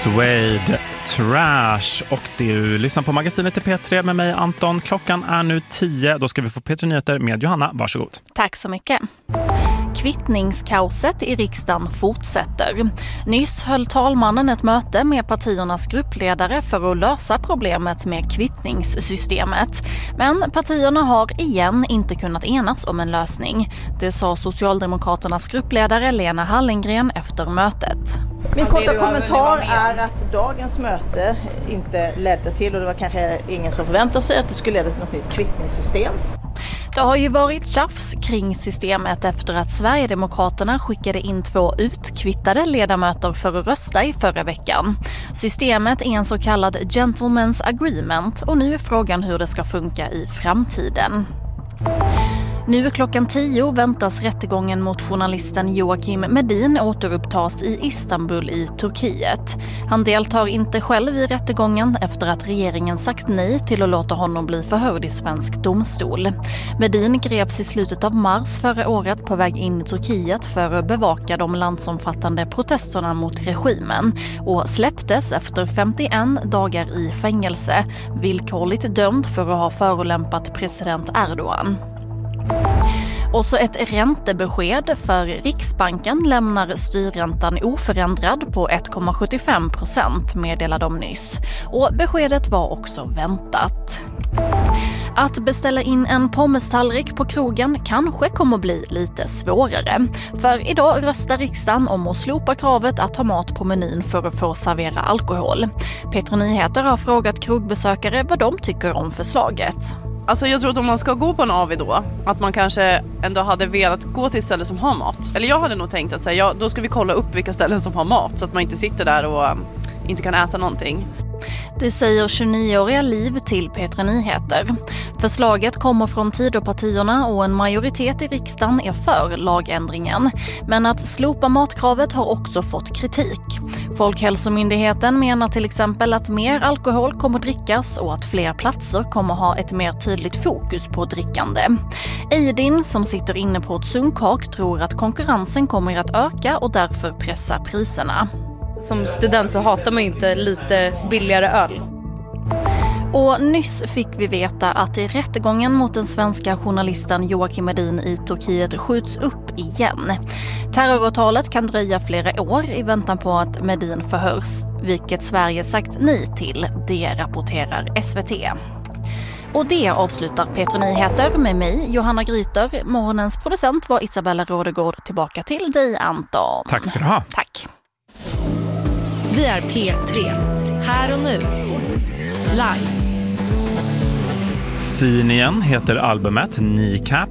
Suede Trash, och du lyssnar på magasinet i P3 med mig Anton. Klockan är nu 10. Då ska vi få P3 Nyheter med Johanna. Varsågod. Tack så mycket. Kvittningskaoset i riksdagen fortsätter. Nyss höll talmannen ett möte med partiernas gruppledare för att lösa problemet med kvittningssystemet. Men partierna har igen inte kunnat enas om en lösning. Det sa Socialdemokraternas gruppledare Lena Hallengren efter mötet. Min korta kommentar är att dagens möte inte ledde till, och det var kanske ingen som förväntade sig att det skulle leda till något nytt kvittningssystem. Det har ju varit tjafs kring systemet efter att Sverigedemokraterna skickade in 2 utkvittade ledamöter för att rösta i förra veckan. Systemet är en så kallad gentleman's agreement, och nu är frågan hur det ska funka i framtiden. Nu klockan 10 väntas rättegången mot journalisten Joakim Medin återupptas i Istanbul i Turkiet. Han deltar inte själv i rättegången efter att regeringen sagt nej till att låta honom bli förhörd i svensk domstol. Medin greps i slutet av mars förra året på väg in i Turkiet för att bevaka de landsomfattande protesterna mot regimen och släpptes efter 51 dagar i fängelse, villkorligt dömd för att ha förolämpat president Erdogan. Och så ett räntebesked för Riksbanken lämnar styrräntan oförändrad på 1,75%, meddelade de nyss. Och beskedet var också väntat. Att beställa in en pommestallrik på krogen kanske kommer bli lite svårare. För idag röstar riksdagen om att slopa kravet att ha mat på menyn för att få servera alkohol. P3 Nyheter har frågat krogbesökare vad de tycker om förslaget. Alltså jag tror att om man ska gå på en AV då, att man kanske ändå hade velat gå till ställen som har mat. Eller jag hade nog tänkt att säga, då ska vi kolla upp vilka ställen som har mat så att man inte sitter där och inte kan äta någonting. Det säger 29-åriga Liv till P3 Nyheter. Förslaget kommer från Tidöpartierna och en majoritet i riksdagen är för lagändringen. Men att slopa matkravet har också fått kritik. Folkhälsomyndigheten menar till exempel att mer alkohol kommer drickas och att fler platser kommer ha ett mer tydligt fokus på drickande. Eidin, som sitter inne på ett sunkak, tror att konkurrensen kommer att öka och därför pressa priserna. Som student så hatar man inte lite billigare öl. Och nyss fick vi veta att rättegången mot den svenska journalisten Joakim Medin i Turkiet skjuts upp igen. Terroråtalet kan dröja flera år i väntan på att Medin förhörs, vilket Sverige sagt nej till, det rapporterar SVT. Och det avslutar P3 Nyheter med mig, Johanna Gryter. Morgonens producent var Isabella Rådegård. Tillbaka till dig, Anton. Tack ska du ha. Tack. Vi är P3, här och nu, live. Fin igen heter albumet Kneecap